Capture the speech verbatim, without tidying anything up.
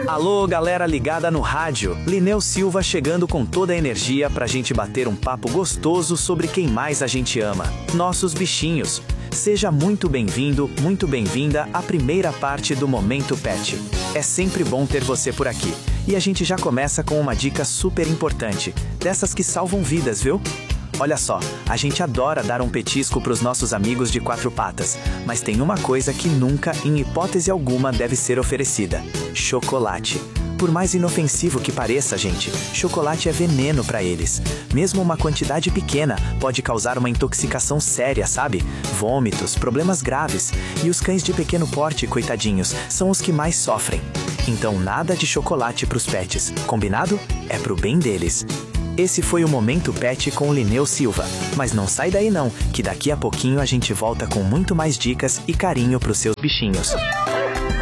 Alô, galera ligada no rádio. Lineu Silva chegando com toda a energia pra gente bater um papo gostoso sobre quem mais a gente ama, nossos bichinhos. Seja muito bem-vindo, muito bem-vinda à primeira parte do Momento Pet. É sempre bom ter você por aqui. E a gente já começa com uma dica super importante, dessas que salvam vidas, viu? Olha só, a gente adora dar um petisco para os nossos amigos de quatro patas, mas tem uma coisa que nunca, em hipótese alguma, deve ser oferecida: chocolate. Por mais inofensivo que pareça, gente, chocolate é veneno para eles. Mesmo uma quantidade pequena pode causar uma intoxicação séria, sabe? Vômitos, problemas graves. E os cães de pequeno porte, coitadinhos, são os que mais sofrem. Então nada de chocolate pros pets, combinado? É pro bem deles. Esse foi o Momento Pet com o Lineu Silva. Mas não sai daí não, que daqui a pouquinho a gente volta com muito mais dicas e carinho pros seus bichinhos.